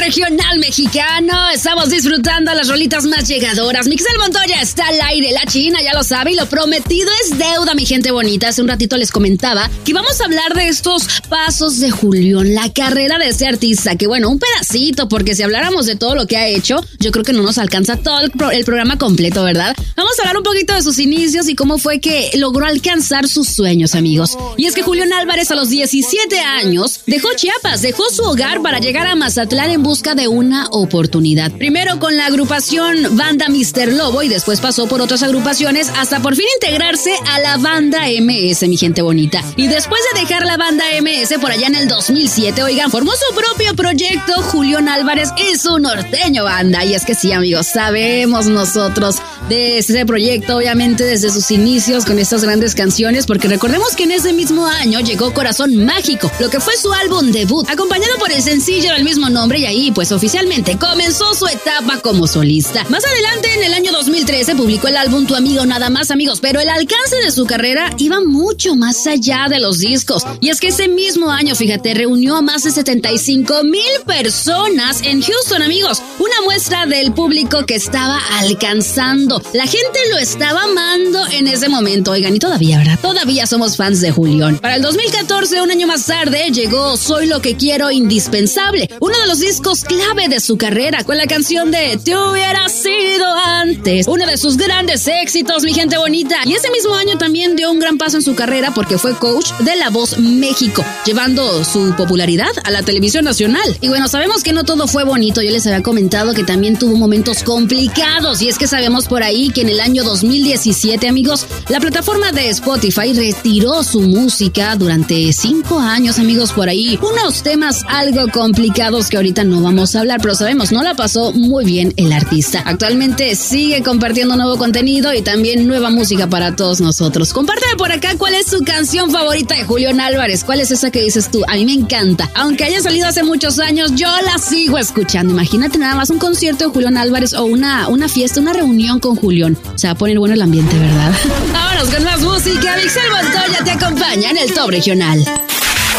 regional mexicano. Estamos disfrutando las rolitas más llegadoras. Mixel Montoya está al aire, la China ya lo sabe y lo prometido es deuda, mi gente bonita. Hace un ratito les comentaba que íbamos a hablar de estos pasos de Julián, la carrera de este artista, que bueno, un pedacito, porque si habláramos de todo lo que ha hecho, yo creo que no nos alcanza todo el programa completo, ¿verdad? Vamos a hablar un poquito de sus inicios y cómo fue que logró alcanzar sus sueños, amigos. Y es que Julián Álvarez a los 17 años dejó Chiapas, dejó su hogar para llegar a Mazatlán en busca de una oportunidad. Primero con la agrupación Banda Mr. Lobo y después pasó por otras agrupaciones hasta por fin integrarse a la Banda MS, mi gente bonita. Y después de dejar la Banda MS por allá en el 2007, oigan, formó su propio proyecto, Julián Álvarez y su norteño banda. Y es que sí, amigos, sabemos nosotros de ese proyecto, obviamente desde sus inicios con estas grandes canciones, porque recordemos que en ese mismo año llegó Corazón Mágico, lo que fue su álbum debut, acompañado por el sencillo del mismo nombre, y ahí pues oficialmente comenzó su etapa como solista. Más adelante, en el año 2013, publicó el álbum Tu Amigo Nada Más, amigos, pero el alcance de su carrera iba mucho más allá de los discos. Y es que ese mismo año, fíjate, reunió a más de 75,000 personas en Houston, amigos. Una muestra del público que estaba alcanzando. La gente lo estaba amando en ese momento, oigan, y todavía, ¿verdad? Todavía somos fans de Julián. Para el 2014, un año más tarde, llegó Soy Lo Que Quiero Indispensable, uno de los discos clave de su carrera, con la canción de Te Hubiera Sido Antes, uno de sus grandes éxitos, mi gente bonita. Y ese mismo año también dio un gran paso en su carrera porque fue coach de La Voz México, llevando su popularidad a la televisión nacional. Y bueno, sabemos que no todo fue bonito. Yo les había comentado que también tuvo momentos complicados, y es que sabemos por ahí que en el año 2017, amigos, la plataforma de Spotify retiró su música durante 5 años, amigos, por ahí. Unos temas algo complicados que ahorita no vamos a hablar, pero sabemos, no la pasó muy bien el artista. Actualmente sigue compartiendo nuevo contenido y también nueva música para todos nosotros. Compárteme por acá cuál es su canción favorita de Julián Álvarez. ¿Cuál es esa que dices tú? A mí me encanta. Aunque haya salido hace muchos años, yo la sigo escuchando. Imagínate nada más un concierto de Julián Álvarez o una fiesta, una reunión con Julián. O sea, va a poner bueno el ambiente, ¿verdad? Vámonos con más música. Mixel Montoya te acompaña en el Top Regional.